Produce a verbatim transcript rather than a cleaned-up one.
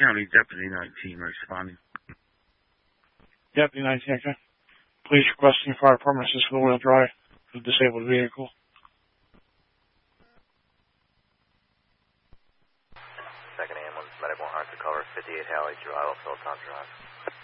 County Deputy nineteen responding. Deputy nineteen, okay. Police requesting fire department assist with wheel drive for the disabled vehicle. Second ambulance, medical hard to cover, fifty-eight Halley Drive, Philtown Drive.